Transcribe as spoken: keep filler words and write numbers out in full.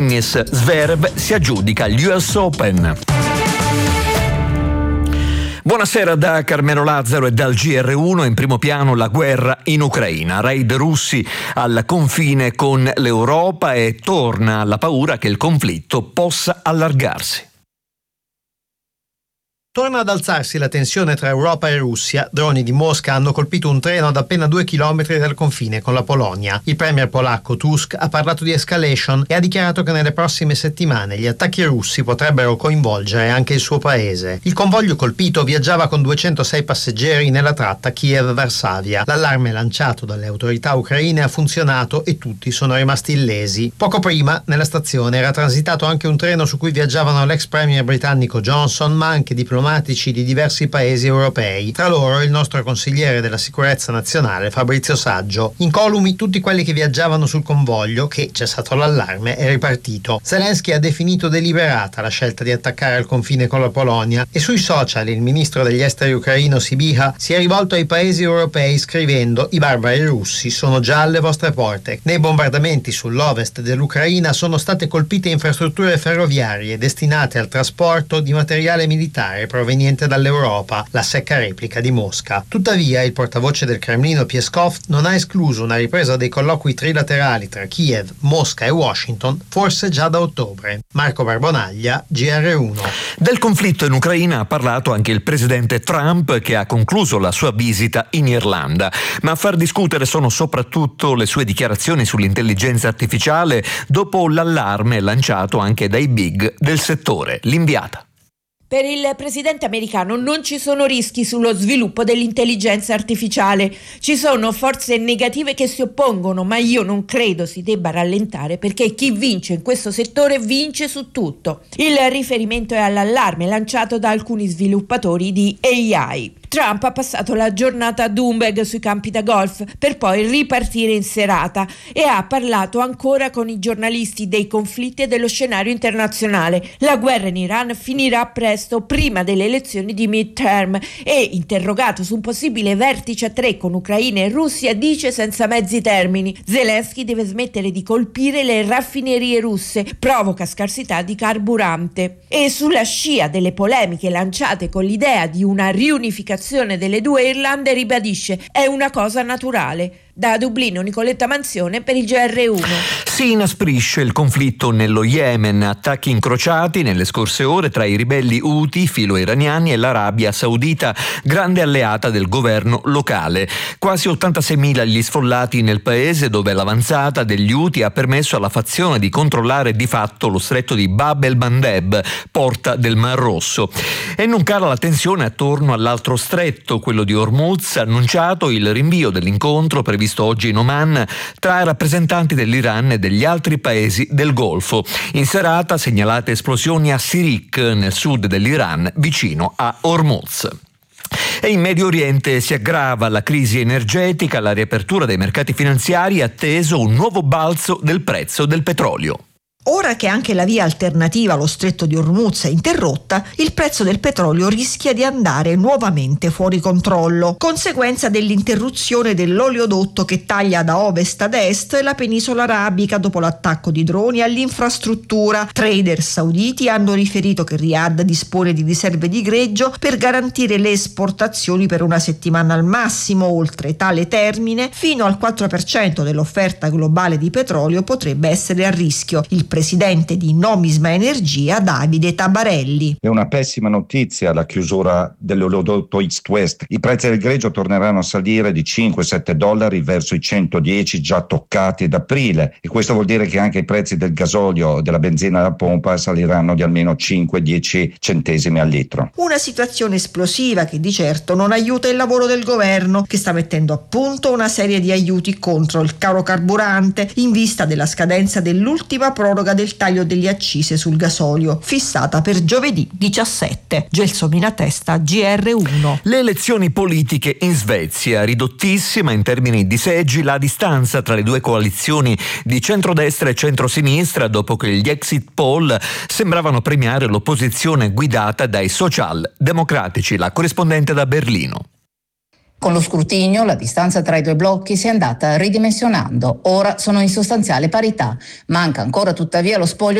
tennis, Zverev si aggiudica gli U S Open. Buonasera da Carmelo Lazzaro e dal G R uno. In primo piano la guerra in Ucraina, raid russi al confine con l'Europa e torna la paura che il conflitto possa allargarsi. Torna ad alzarsi la tensione tra Europa e Russia. Droni di Mosca hanno colpito un treno ad appena due chilometri dal confine con la Polonia. Il premier polacco Tusk ha parlato di escalation e ha dichiarato che nelle prossime settimane gli attacchi russi potrebbero coinvolgere anche il suo paese. Il convoglio colpito viaggiava con duecentosei passeggeri nella tratta Kiev-Varsavia. L'allarme lanciato dalle autorità ucraine ha funzionato e tutti sono rimasti illesi. Poco prima, nella stazione era transitato anche un treno su cui viaggiavano l'ex premier britannico Johnson, ma anche diplomatici di diversi paesi europei, tra loro il nostro consigliere della sicurezza nazionale Fabrizio Saggio. Incolumi tutti quelli che viaggiavano sul convoglio che, cessato l'allarme, è ripartito. Zelensky ha definito deliberata la scelta di attaccare al confine con la Polonia e sui social il ministro degli esteri ucraino Sibiha si è rivolto ai paesi europei scrivendo: i barbari russi sono già alle vostre porte. Nei bombardamenti sull'ovest dell'Ucraina sono state colpite infrastrutture ferroviarie destinate al trasporto di materiale militare proveniente dall'Europa, la secca replica di Mosca. Tuttavia, il portavoce del Cremlino Peskov non ha escluso una ripresa dei colloqui trilaterali tra Kiev, Mosca e Washington, forse già da ottobre. Marco Barbonaglia, G R uno. Del conflitto in Ucraina ha parlato anche il presidente Trump, che ha concluso la sua visita in Irlanda, ma a far discutere sono soprattutto le sue dichiarazioni sull'intelligenza artificiale dopo l'allarme lanciato anche dai big del settore. L'inviata. Per il presidente americano non ci sono rischi sullo sviluppo dell'intelligenza artificiale. Ci sono forze negative che si oppongono, ma io non credo si debba rallentare perché chi vince in questo settore vince su tutto. Il riferimento è all'allarme lanciato da alcuni sviluppatori di A I. Trump ha passato la giornata a Doonbeg sui campi da golf per poi ripartire in serata e ha parlato ancora con i giornalisti dei conflitti e dello scenario internazionale. La guerra in Iran finirà presto, prima delle elezioni di midterm, e interrogato su un possibile vertice a tre con Ucraina e Russia dice senza mezzi termini: Zelensky deve smettere di colpire le raffinerie russe, provoca scarsità di carburante. E sulla scia delle polemiche lanciate con l'idea di una riunificazione delle due Irlande ribadisce: è una cosa naturale. Da Dublino Nicoletta Manzione per il G R uno. Si inasprisce il conflitto nello Yemen, attacchi incrociati nelle scorse ore tra i ribelli Houthi filo-iraniani e l'Arabia Saudita, grande alleata del governo locale. Quasi ottantaseimila gli sfollati nel paese, dove l'avanzata degli Houthi ha permesso alla fazione di controllare di fatto lo stretto di Bab el-Mandeb, porta del Mar Rosso. E non cala la tensione attorno all'altro stretto, quello di Hormuz, annunciato il rinvio dell'incontro previsto oggi in Oman tra rappresentanti dell'Iran e degli altri paesi del Golfo. In serata segnalate esplosioni a Sirik, nel sud dell'Iran, vicino a Hormuz. E in Medio Oriente si aggrava la crisi energetica, alla riapertura dei mercati finanziari è atteso un nuovo balzo del prezzo del petrolio. Ora che anche la via alternativa allo stretto di Hormuz è interrotta, il prezzo del petrolio rischia di andare nuovamente fuori controllo, conseguenza dell'interruzione dell'oleodotto che taglia da ovest ad est la penisola arabica dopo l'attacco di droni all'infrastruttura. Trader sauditi hanno riferito che Riyadh dispone di riserve di greggio per garantire le esportazioni per una settimana al massimo. Oltre tale termine, fino al quattro per cento dell'offerta globale di petrolio potrebbe essere a rischio. Il presidente di Nomisma Energia, Davide Tabarelli. È una pessima notizia la chiusura dell'oleodotto East-West. I prezzi del greggio torneranno a salire di cinque sette dollari verso i centodieci già toccati ad aprile, e questo vuol dire che anche i prezzi del gasolio e della benzina da pompa saliranno di almeno cinque dieci centesimi al litro. Una situazione esplosiva che di certo non aiuta il lavoro del governo, che sta mettendo a punto una serie di aiuti contro il caro carburante in vista della scadenza dell'ultima proroga del taglio delle accise sul gasolio, fissata per giovedì diciassette. Gelsomina Testa, G R uno. Le elezioni politiche in Svezia, ridottissima in termini di seggi la distanza tra le due coalizioni di centrodestra e centrosinistra, dopo che gli exit poll sembravano premiare l'opposizione guidata dai socialdemocratici. La corrispondente da Berlino. Con lo scrutinio la distanza tra i due blocchi si è andata ridimensionando. Ora sono in sostanziale parità. Manca ancora tuttavia lo spoglio